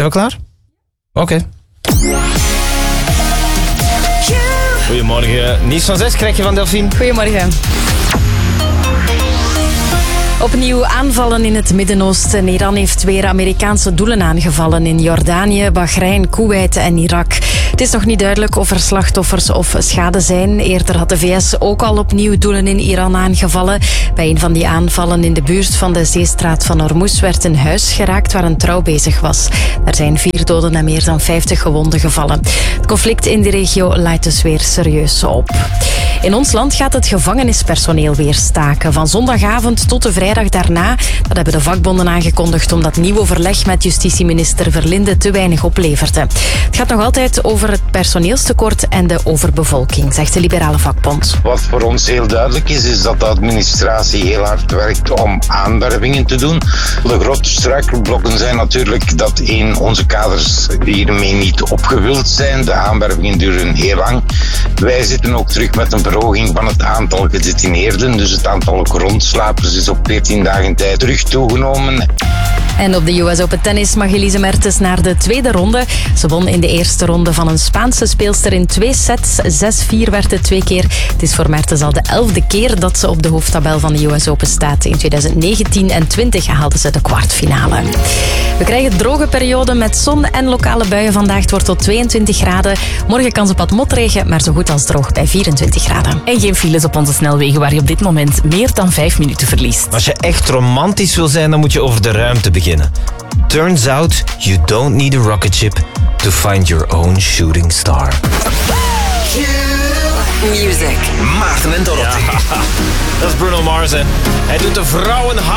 Zijn we klaar? Oké. Goedemorgen. Nieuws van 6 krijg je van Delphine. Goedemorgen. Opnieuw aanvallen in het Midden-Oosten. Iran heeft weer Amerikaanse doelen aangevallen in Jordanië, Bahrein, Koeweit en Irak. Het is nog niet duidelijk of er slachtoffers of schade zijn. Eerder had de VS ook al opnieuw doelen in Iran aangevallen. Bij een van die aanvallen in de buurt van de zeestraat van Hormuz werd een huis geraakt waar een trouw bezig was. Er zijn 4 doden en meer dan 50 gewonden gevallen. Het conflict in de regio leidt dus weer serieus op. In ons land gaat het gevangenispersoneel weer staken. Van zondagavond tot de vrijdag daarna. Dat hebben de vakbonden aangekondigd omdat nieuw overleg met justitieminister Verlinde te weinig opleverde. Het gaat nog altijd over het personeelstekort en de overbevolking, zegt de liberale vakbond. Wat voor ons heel duidelijk is dat de administratie heel hard werkt om aanwervingen te doen. De grote struikelblokken zijn natuurlijk dat onze kaders hiermee niet opgevuld zijn. De aanwervingen duren heel lang. Wij zitten ook terug met een verhoging van het aantal gedetineerden. Dus het aantal grondslapers is op 14 dagen tijd terug toegenomen. En op de US Open Tennis mag Elise Mertens naar de tweede ronde. Ze won in de eerste ronde van een Spaanse speelster in 2 sets. 6-4 werd het 2 keer. Het is voor Mertens al de 11e keer dat ze op de hoofdtabel van de US Open staat. In 2019 en 20 haalden ze de kwartfinale. We krijgen droge perioden met zon en lokale buien vandaag. Het wordt tot 22 graden. Morgen kans op wat motregen, maar zo goed als droog bij 24 graden. En geen files op onze snelwegen waar je op dit moment meer dan 5 minuten verliest. Als je echt romantisch wil zijn, dan moet je over de ruimte beginnen. Turns out, you don't need a rocket ship to find your own shooting star. Music. Maarten en Dorothy. Ja, dat is Bruno Mars, hè. Hij doet de vrouwen